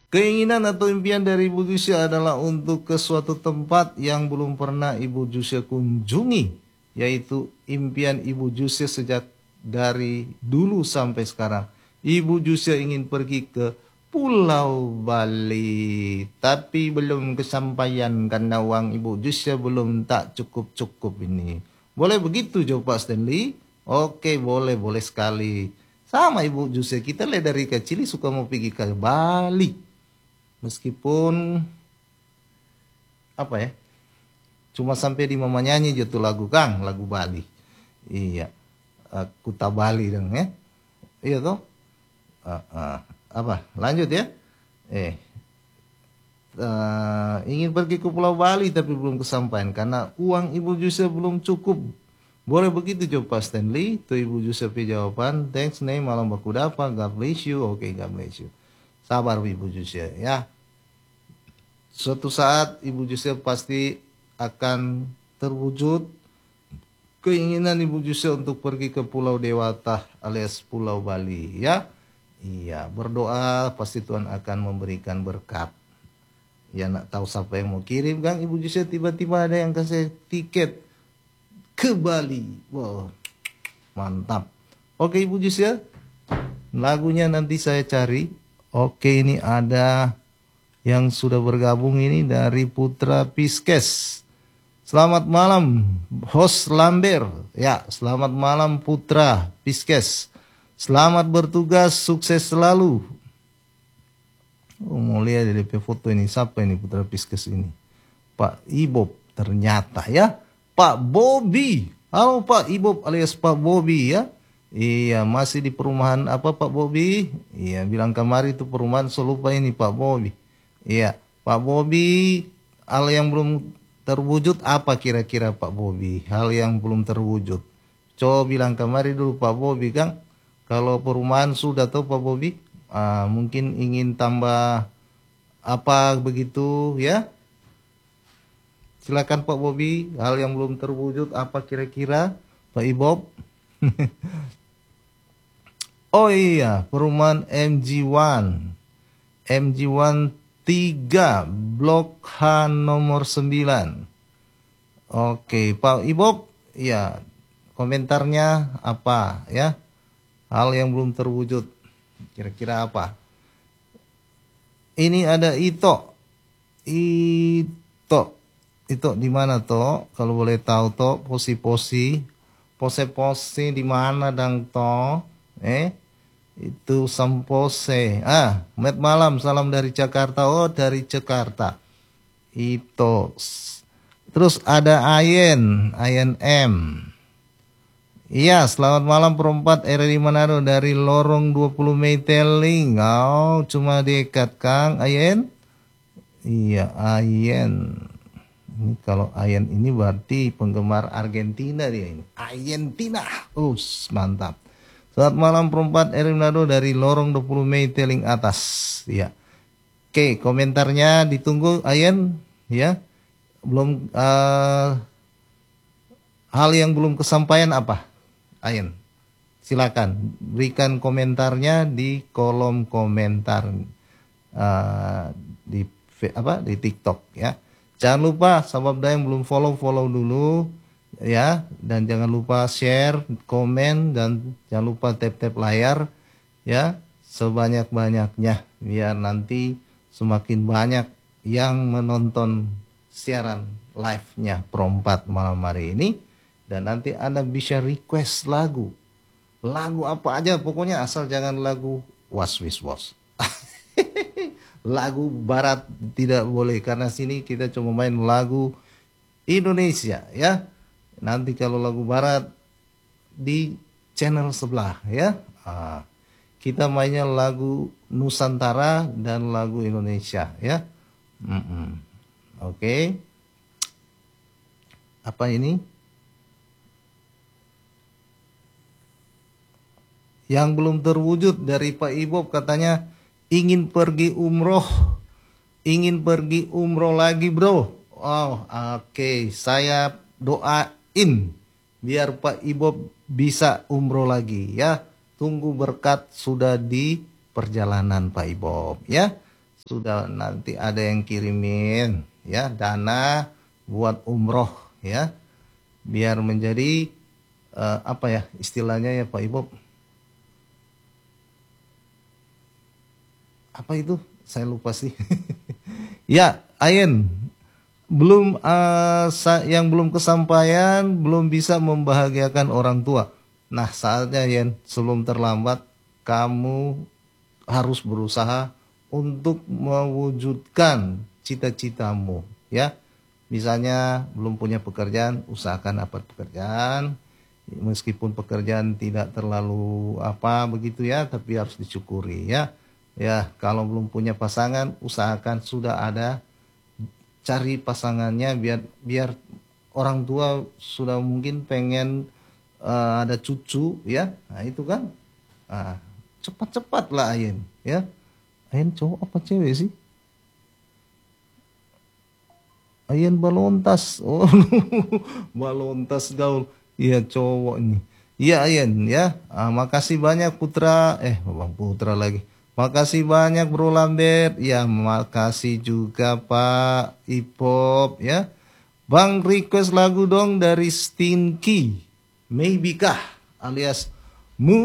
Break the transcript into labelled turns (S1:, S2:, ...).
S1: Keinginan atau impian dari Ibu Jusia adalah untuk ke suatu tempat yang belum pernah Ibu Jusia kunjungi, yaitu impian Ibu Jusia sejak dari dulu sampai sekarang. Ibu Jusia ingin pergi ke Pulau Bali, tapi belum kesampaian karena uang Ibu Jusia belum tak cukup-cukup ini. Boleh begitu jawab Pak Stanley? Oke, boleh, boleh sekali. Sama Ibu Jusia, kita lihat dari kecil suka mau pergi ke Bali. Meskipun apa ya, cuma sampai di mama nyanyi jatuh lagu Kang, lagu Bali. Iya, Kuta Bali dong ya. Iya toh. Apa? Lanjut ya. Eh, ingin pergi ke Pulau Bali tapi belum kesampaian karena uang Ibu Jusia belum cukup. Boleh begitu jawab Pak Stanley. Tuh Ibu Jusia jawaban. Thanks name malam baku dapat. God bless you. Oke, God bless you. Sabar Ibu Jusia ya. Suatu saat Ibu Jusia pasti akan terwujud keinginan Ibu Jusia untuk pergi ke Pulau Dewata alias Pulau Bali ya. Iya, berdoa pasti Tuhan akan memberikan berkat. Ya, nak tahu siapa yang mau kirim Kang Ibu Jusia, tiba-tiba ada yang kasih tiket ke Bali. Wow, mantap. Oke Ibu Jusia, lagunya nanti saya cari. Oke, ini ada yang sudah bergabung ini dari Putra Piskes. Selamat malam host Lambert. Ya, selamat malam Putra Piskes. Selamat bertugas, sukses selalu. Oh, mau lihat di DP foto ini, siapa ini Putra Piskes ini? Pak Ibob ternyata ya. Pak Bobby. Halo Pak Ibob alias Pak Bobby ya. Iya, masih di perumahan apa Pak Bobby? Iya, bilang kemarin itu perumahan, so lupa ini Pak Bobby. Iya, Pak Bobby, hal yang belum terwujud apa kira-kira Pak Bobby? Hal yang belum terwujud. Coba bilang kemarin dulu Pak Bobby Kang. Kalau perumahan sudah tahu Pak Bobby, mungkin ingin tambah apa begitu ya? Silakan Pak Bobby, hal yang belum terwujud apa kira-kira Pak Ibob? Oh iya, perumahan MG1. MG1 3 Blok H nomor 9. Oke, Pak Ibob, ya komentarnya apa ya? Hal yang belum terwujud kira-kira apa? Ini ada Ito. Ito di mana toh? Kalau boleh tahu toh, posi-posi. Pose-pose di mana dang toh? Itu Sampose. Met malam, salam dari Jakarta. Oh, dari Jakarta. Itu. Terus ada Ayen M. Iya, selamat malam perempat RRI Manado dari Lorong 20 Meteling. Oh, cuma dekat Kang Ayen. Iya, Ayen. Ini kalau Ayen ini berarti penggemar Argentina dia ini. Argentina. Mantap. Selamat malam perempat Erinado dari Lorong 20 Mei Teling atas. Ya. Oke, komentarnya ditunggu Ayen ya. Belum hal yang belum kesampaian apa? Ayen. Silakan berikan komentarnya di kolom komentar di TikTok ya. Jangan lupa sahabat yang belum follow dulu ya, dan jangan lupa share, komen, dan jangan lupa tap layar ya sebanyak-banyaknya biar nanti semakin banyak yang menonton siaran live-nya Perompat malam hari ini, dan nanti Anda bisa request lagu apa aja pokoknya, asal jangan lagu was wis was. Lagu barat tidak boleh karena sini kita cuma main lagu Indonesia ya. Nanti kalau lagu barat di channel sebelah ya. Kita mainnya lagu Nusantara dan lagu Indonesia ya. Oke. Apa ini? Yang belum terwujud dari Pak Ibob katanya ingin pergi umroh lagi bro. Oke. Saya doain biar Pak Ibob bisa umroh lagi ya. Tunggu berkat sudah di perjalanan Pak Ibob ya. sudah nanti ada yang kirimin ya dana buat umroh ya, biar menjadi apa ya istilahnya ya Pak Ibu, apa itu saya lupa sih. Ya Ayen, belum yang belum kesampaian, belum bisa membahagiakan orang tua. Nah saatnya Yen, sebelum terlambat kamu harus berusaha untuk mewujudkan cita-citamu ya. Misalnya belum punya pekerjaan, usahakan dapat pekerjaan. Meskipun pekerjaan tidak terlalu apa begitu ya, tapi harus disyukuri ya. Ya, kalau belum punya pasangan, usahakan sudah ada, cari pasangannya biar biar orang tua sudah mungkin pengen ada cucu ya. Nah, itu kan. Nah, cepat-cepat lah Ayen ya. Ayen cowok apa cewek sih? Ayen balontas. Oh, balontas gaul. Iya cowok ini. Iya Ayen ya. Makasih banyak Putra. Bang Putra lagi. Makasih banyak Bro Lambert. Ya, makasih juga Pak Ipop ya. Bang request lagu dong dari Stinky. Maybe kah alias